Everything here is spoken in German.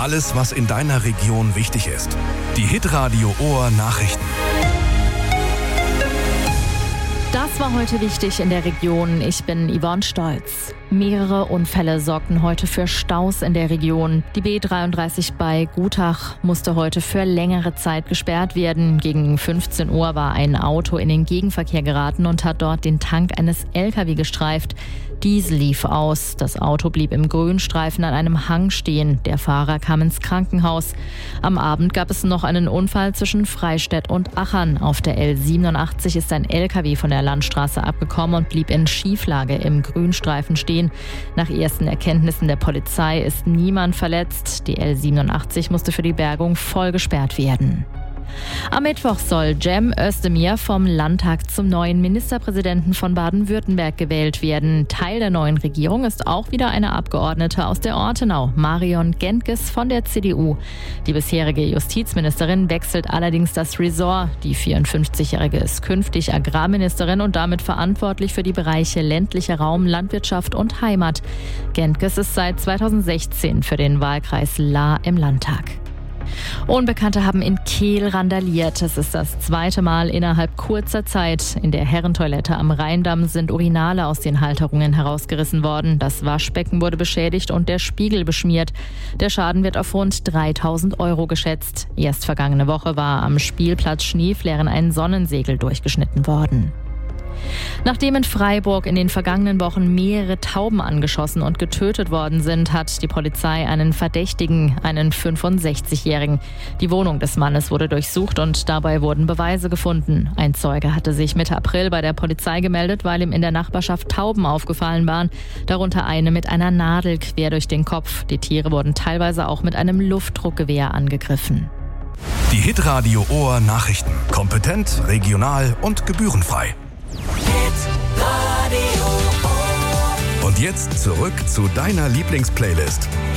Alles, was in deiner Region wichtig ist. Die Hitradio Ohr Nachrichten. Das war heute wichtig in der Region. Ich bin Yvonne Stolz. Mehrere Unfälle sorgten heute für Staus in der Region. Die B33 bei Gutach musste heute für längere Zeit gesperrt werden. Gegen 15 Uhr war ein Auto in den Gegenverkehr geraten und hat dort den Tank eines LKW gestreift. Diesel lief aus. Das Auto blieb im Grünstreifen an einem Hang stehen. Der Fahrer kam ins Krankenhaus. Am Abend gab es noch einen Unfall zwischen Freistädt und Achern. Auf der L87 ist ein LKW von der Landstraße abgekommen und blieb in Schieflage im Grünstreifen stehen. Nach ersten Erkenntnissen der Polizei ist niemand verletzt. Die L87 musste für die Bergung voll gesperrt werden. Am Mittwoch soll Cem Özdemir vom Landtag zum neuen Ministerpräsidenten von Baden-Württemberg gewählt werden. Teil der neuen Regierung ist auch wieder eine Abgeordnete aus der Ortenau, Marion Gentges von der CDU. Die bisherige Justizministerin wechselt allerdings das Ressort. Die 54-Jährige ist künftig Agrarministerin und damit verantwortlich für die Bereiche ländlicher Raum, Landwirtschaft und Heimat. Gentges ist seit 2016 für den Wahlkreis Lahr im Landtag. Unbekannte haben in Kehl randaliert. Es ist das zweite Mal innerhalb kurzer Zeit. In der Herrentoilette am Rheindamm sind Urinale aus den Halterungen herausgerissen worden. Das Waschbecken wurde beschädigt und der Spiegel beschmiert. Der Schaden wird auf rund 3.000 € geschätzt. Erst vergangene Woche war am Spielplatz Schneeflären ein Sonnensegel durchgeschnitten worden. Nachdem in Freiburg in den vergangenen Wochen mehrere Tauben angeschossen und getötet worden sind, hat die Polizei einen Verdächtigen, einen 65-Jährigen. Die Wohnung des Mannes wurde durchsucht und dabei wurden Beweise gefunden. Ein Zeuge hatte sich Mitte April bei der Polizei gemeldet, weil ihm in der Nachbarschaft Tauben aufgefallen waren, darunter eine mit einer Nadel quer durch den Kopf. Die Tiere wurden teilweise auch mit einem Luftdruckgewehr angegriffen. Die Hitradio Ohr Nachrichten. Kompetent, regional und gebührenfrei. Und jetzt zurück zu deiner Lieblingsplaylist.